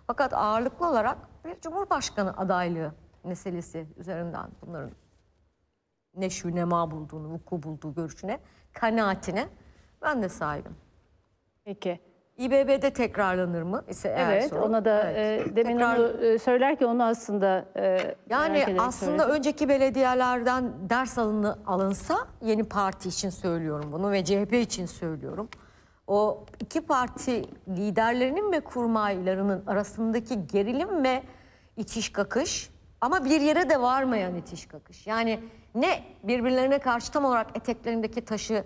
Fakat ağırlıklı olarak bir Cumhurbaşkanı adaylığı meselesi üzerinden bunların neşvi nema bulduğunu, vuku bulduğu görüşüne, kanaatine ben de sahibim. Peki. İBB'de tekrarlanır mı ise eğer Evet, sorun. ona da demin onu söylerken onu aslında yani aslında söyledim. önceki belediyelerden ders alınsa, yeni parti için söylüyorum bunu ve CHP için söylüyorum. O iki parti liderlerinin ve kurmaylarının arasındaki gerilim ve itiş kakış, ama bir yere de varmayan itiş kakış. Yani ne birbirlerine karşı tam olarak eteklerindeki taşı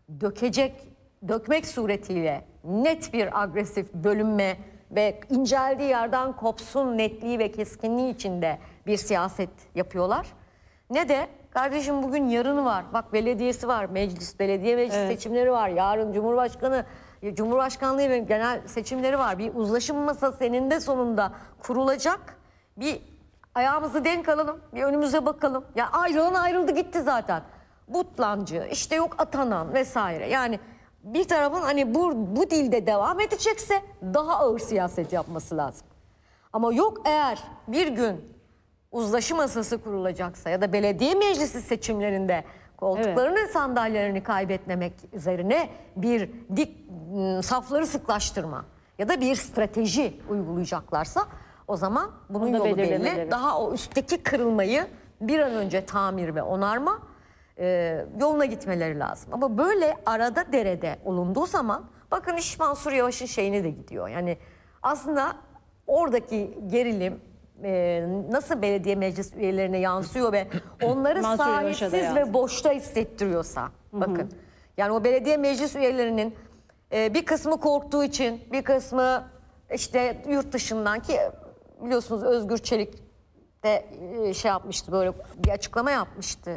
dökmek suretiyle net bir agresif bölünme ve inceldiği yerden kopsun netliği ve keskinliği içinde bir siyaset yapıyorlar. Ne de kardeşim bugün yarını var. Bak belediyesi var, belediye meclis seçimleri var. Yarın Cumhurbaşkanlığı ve genel seçimleri var. Bir uzlaşım masası eninde sonunda kurulacak. Bir ayağımızı denk alalım, bir önümüze bakalım. Ya ayrılan ayrıldı gitti zaten. Butlancı, işte yok atanan vesaire. Yani bir tarafın hani bu dilde devam edecekse daha ağır siyaset yapması lazım. Ama yok, eğer bir gün uzlaşı masası kurulacaksa ya da belediye meclisi seçimlerinde koltuklarını, sandalyelerini kaybetmemek üzerine bir safları sıklaştırma ya da bir strateji uygulayacaklarsa, o zaman bunun yolu belli. Daha o üstteki kırılmayı bir an önce tamir ve onarma yoluna gitmeleri lazım. Ama böyle arada derede olunduğu zaman bakın iş Mansur Yavaş'ın şeyine de gidiyor. Yani aslında oradaki gerilim nasıl belediye meclis üyelerine yansıyor ve onları sahipsiz ve boşta hissettiriyorsa, bakın. Yani o belediye meclis üyelerinin bir kısmı korktuğu için, bir kısmı işte yurt dışından, ki biliyorsunuz Özgür Çelik de şey yapmıştı, böyle bir açıklama yapmıştı.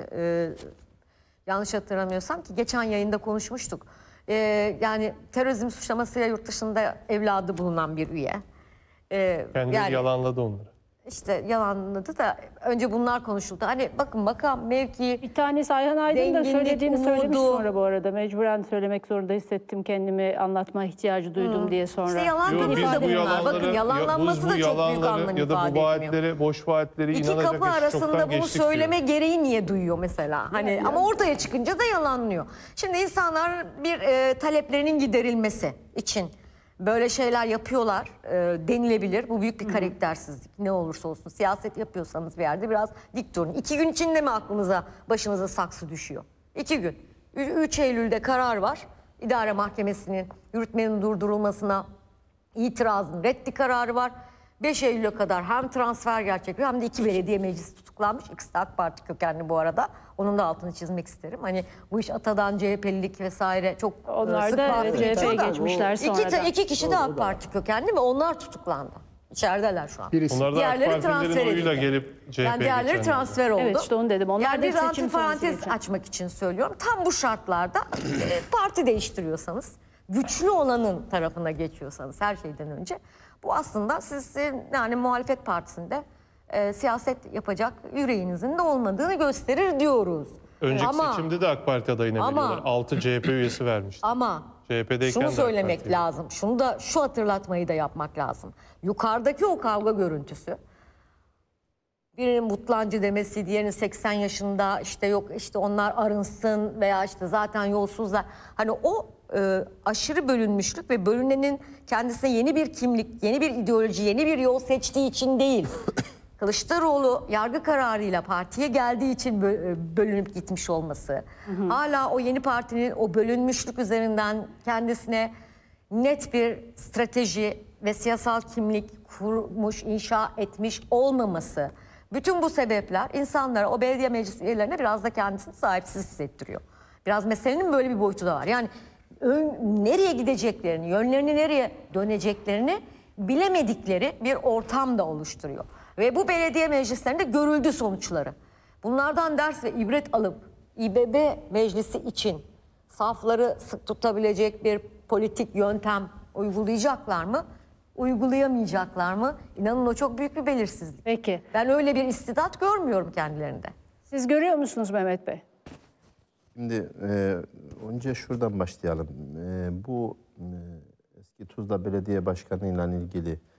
Yanlış hatırlamıyorsam, ki geçen yayında konuşmuştuk. Yani terörizm suçlamasıyla yurt dışında evladı bulunan bir üye. Kendi yani, yalanladı onları. İşte yalanladı da önce bunlar konuşuldu. Hani bakın bakan mevki... Bir tanesi Ayhan Aydın da söylediğini söylemiş sonra bu arada. Mecburen söylemek zorunda hissettim, kendimi anlatma ihtiyacı duydum diye sonra. İşte yalanladı bunlar. Bakın yalanlanması da çok büyük anlam ya da ifade bu vaatleri, boş vaatleri İki kapı arasında bunu söyleme gereği niye duyuyor mesela? Hani yani. Ama ortaya çıkınca da yalanlıyor. Şimdi insanlar bir taleplerinin giderilmesi için böyle şeyler yapıyorlar denilebilir. Bu büyük bir karaktersizlik. Ne olursa olsun siyaset yapıyorsanız bir yerde biraz dik durun. 2 gün içinde mi başınıza saksı düşüyor? 2 gün. 3 Eylül'de karar var. İdare Mahkemesi'nin yürütmenin durdurulmasına itirazın reddi kararı var. 5 Eylül'e kadar hem transfer gerçekleşiyor hem de 2 belediye meclisi tutuklanmış. İkisi de AK Parti kökenli bu arada. Onun da altını çizmek isterim. Hani bu iş atadan CHP'lilik vesaire çok onlar da CHP'ye geçmişler sonradan. 2 kişi de AK Parti kökenli ve onlar tutuklandı. İçerideler şu an. Onlar da AK Partilerin oyuyla gelip CHP'ye yani diğerleri transfer oldu. Evet, işte onu dedim. Onlar yani da bir antiparantez açmak için söylüyorum. Tam bu şartlarda parti değiştiriyorsanız, güçlü olanın tarafına geçiyorsanız her şeyden önce, bu aslında sizin yani muhalefet partisinde siyaset yapacak yüreğinizin de olmadığını gösterir diyoruz. Önceki seçimde de AK Parti adayına veriyorlar. 6 CHP üyesi vermişti. Ama şunu söylemek lazım. Şu hatırlatmayı da yapmak lazım. Yukarıdaki o kavga görüntüsü, birinin mutlancı demesi, diğerinin 80 yaşında işte yok işte onlar arınsın veya işte zaten yolsuzlar. Hani o aşırı bölünmüşlük ve bölünenin kendisine yeni bir kimlik, yeni bir ideoloji, yeni bir yol seçtiği için değil. Kılıçdaroğlu yargı kararıyla partiye geldiği için bölünüp gitmiş olması. Hala o yeni partinin o bölünmüşlük üzerinden kendisine net bir strateji ve siyasal kimlik kurmuş, inşa etmiş olmaması. Bütün bu sebepler insanlara, o belediye meclis üyelerine biraz da kendisini sahipsiz hissettiriyor. Biraz meselenin böyle bir boyutu da var. Yani nereye gideceklerini, yönlerini nereye döneceklerini bilemedikleri bir ortam da oluşturuyor. Ve bu belediye meclislerinde görüldü sonuçları. Bunlardan ders ve ibret alıp İBB meclisi için safları sık tutabilecek bir politik yöntem uygulayacaklar mı? Uygulayamayacaklar mı? İnanın o çok büyük bir belirsizlik. Peki. Ben öyle bir istidat görmüyorum kendilerinde. Siz görüyor musunuz Mehmet Bey? Şimdi önce şuradan başlayalım. Bu eski Tuzla Belediye Başkanı ile ilgili